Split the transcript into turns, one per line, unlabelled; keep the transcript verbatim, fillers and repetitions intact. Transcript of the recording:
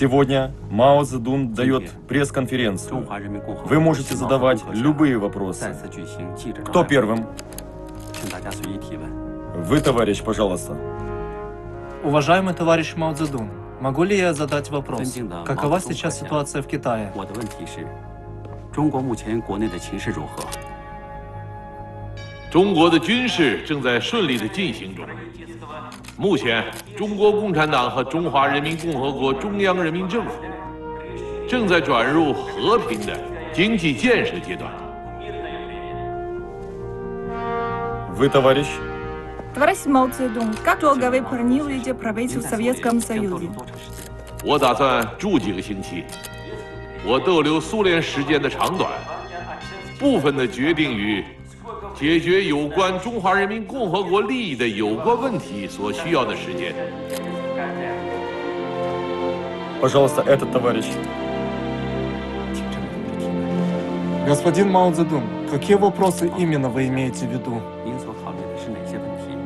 Сегодня Мао Цзэдун дает пресс-конференцию. Вы можете задавать любые вопросы. Кто первым? Вы, товарищ, пожалуйста.
Уважаемый товарищ Мао Цзэдун, могу ли я задать вопрос? Какова сейчас ситуация в Китае?
我的问题是，中国目前国内的情势如何？
中国的军事正在顺利的进行中。目前，中国共产党和中华人民共和国中央人民政府正在转入和平的经济建设阶段。
Вы, товарищ.
Товарищ Мао Цзэдун, как долго вы планируете провести в Советском Союзе?
我打算住几个星期。我逗留苏联时间的长短，部分的决定于 解决有关中华人民共和国利益的有关问题所需要的时间。
Пожалуйста, этот товарищ.
Господин Мао Цзэдун, какие вопросы именно вы имеете в виду?
您所考虑的是哪些问题？